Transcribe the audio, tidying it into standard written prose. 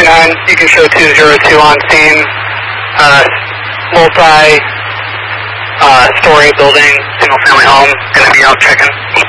229, you can show 202 on scene. Multi-story building, single-family home, going to be out checking.